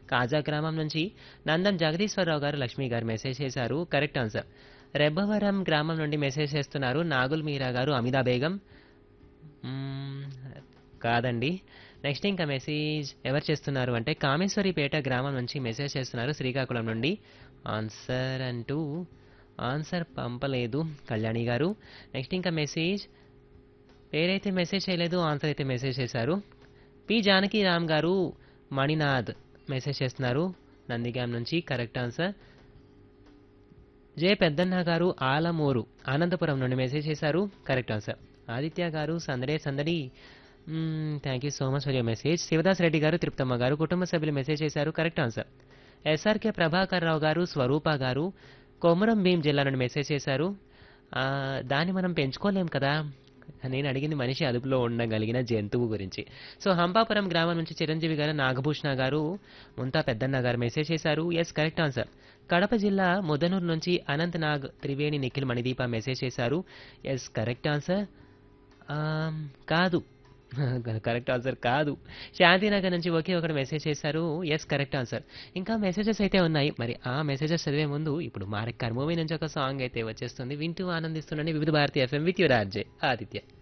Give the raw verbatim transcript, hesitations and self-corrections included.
కాజా గ్రామం నుంచి నందం జగదీశ్వరరావు గారు, లక్ష్మి గారు మెసేజ్ చేశారు. Correct answer. రెబ్బవరం గ్రామం నుండి మెసేజ్ చేస్తున్నారు నాగుల్ మీరా గారు, అమిదా బేగం. మ్మ్, కాదండి. నెక్స్ట్ ఇంకా మెసేజ్ ఎవరు చేస్తున్నారు అంటే కామేశ్వరిపేట గ్రామం నుంచి మెసేజ్ చేస్తున్నారు శ్రీకాకుళం నుండి. ఆన్సర్ అంటూ ఆన్సర్ పంపలేదు కళ్యాణి గారు. నెక్స్ట్ ఇంకా మెసేజ్ పేరైతే మెసేజ్ చేయలేదు, ఆన్సర్ అయితే మెసేజ్ చేశారు. పి జానకి రామ్ గారు, మణినాథ్ మెసేజ్ చేస్తున్నారు నందిగాం నుంచి. Correct answer. జే పెద్దన్న గారు ఆలమూరు అనంతపురం నుండి మెసేజ్ చేశారు. Correct answer. ఆదిత్య గారు సందడే సందడి, thank you so much for your message. Shivadas Reddy గారు, తిరుపతమ్మ గారు కుటుంబ సభ్యులు మెసేజ్ చేశారు. Correct answer. SRK Prabhakar Rao గారు, స్వరూప గారు కొమురం భీం జిల్లా నుండి మెసేజ్ చేశారు. ఆ, దాన్ని మనం పెంచుకోలేం కదా, నేను అడిగింది మనిషి అదుపులో ఉండగలిగిన జంతువు గురించి. సో హంపాపురం గ్రామం నుంచి చిరంజీవి గారు, నాగభూషణ గారు, ముంతా పెద్దన్న గారు మెసేజ్ చేశారు. Yes correct answer. కడప జిల్లా ముదనూరు నుంచి అనంత్ నాగ్, త్రివేణి, నిఖిల్, మణిదీప మెసేజ్ చేశారు. Yes correct answer. కాదు, కరెక్ట్ ఆన్సర్ కాదు. శాంతినగర్ నుంచి ఒకే ఒకటి మెసేజ్ చేశారు. Yes correct answer. ఇంకా మెసేజెస్ అయితే ఉన్నాయి, మరి ఆ మెసేజెస్ చదివే ముందు ఇప్పుడు మారెక్కర్ మూవీ నుంచి ఒక సాంగ్ అయితే వచ్చేస్తుంది. వింటూ ఆనందిస్తుండండి వివిధ Bharati FM with your RJ Aditya.